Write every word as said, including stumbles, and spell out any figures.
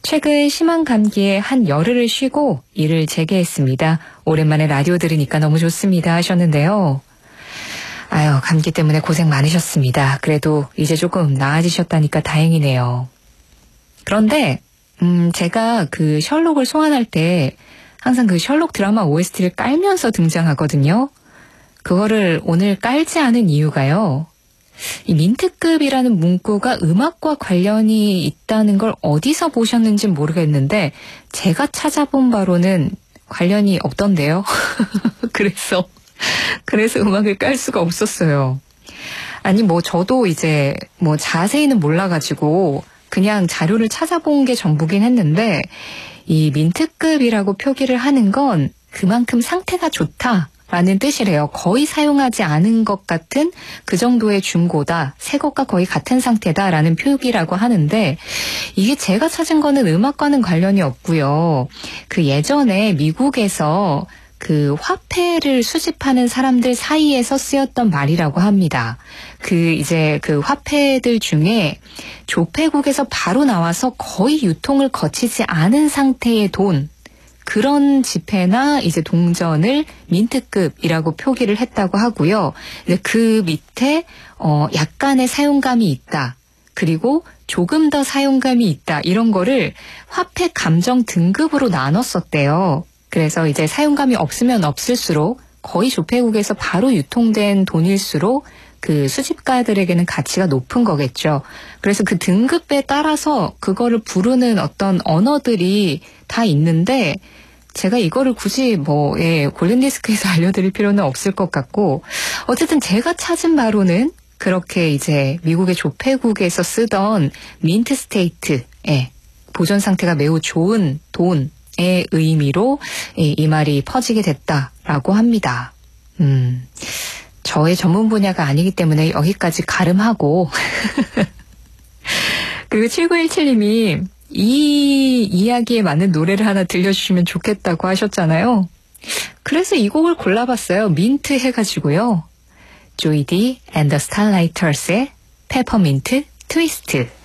최근 심한 감기에 한 열흘을 쉬고 일을 재개했습니다. 오랜만에 라디오 들으니까 너무 좋습니다 하셨는데요. 아유, 감기 때문에 고생 많으셨습니다. 그래도 이제 조금 나아지셨다니까 다행이네요. 그런데 음, 제가 그 셜록을 소환할 때 항상 그 셜록 드라마 오에스티를 깔면서 등장하거든요. 그거를 오늘 깔지 않은 이유가요. 이 민트급이라는 문구가 음악과 관련이 있다는 걸 어디서 보셨는지 모르겠는데 제가 찾아본 바로는 관련이 없던데요. 그래서 그래서 음악을 깔 수가 없었어요. 아니 뭐 저도 이제 뭐 자세히는 몰라가지고 그냥 자료를 찾아본 게 전부긴 했는데 이 민트급이라고 표기를 하는 건 그만큼 상태가 좋다라는 뜻이래요. 거의 사용하지 않은 것 같은 그 정도의 중고다. 새 것과 거의 같은 상태다라는 표기라고 하는데 이게 제가 찾은 거는 음악과는 관련이 없고요. 그 예전에 미국에서 그 화폐를 수집하는 사람들 사이에서 쓰였던 말이라고 합니다. 그 이제 그 화폐들 중에 조폐국에서 바로 나와서 거의 유통을 거치지 않은 상태의 돈, 그런 지폐나 이제 동전을 민트급이라고 표기를 했다고 하고요. 그 밑에 어 약간의 사용감이 있다. 그리고 조금 더 사용감이 있다. 이런 거를 화폐 감정 등급으로 나눴었대요. 그래서 이제 사용감이 없으면 없을수록 거의 조폐국에서 바로 유통된 돈일수록 그 수집가들에게는 가치가 높은 거겠죠. 그래서 그 등급에 따라서 그거를 부르는 어떤 언어들이 다 있는데 제가 이거를 굳이 뭐 예, 골든디스크에서 알려드릴 필요는 없을 것 같고 어쨌든 제가 찾은 바로는 그렇게 이제 미국의 조폐국에서 쓰던 민트 스테이트, 예, 보존 상태가 매우 좋은 돈 의 의미로 이 말이 퍼지게 됐다라고 합니다. 음, 저의 전문 분야가 아니기 때문에 여기까지 가름하고 그리고 칠구일칠님이 이 이야기에 맞는 노래를 하나 들려주시면 좋겠다고 하셨잖아요. 그래서 이 곡을 골라봤어요. 민트 해가지고요. 조이디 앤 더 스타라이터스의 페퍼민트 트위스트.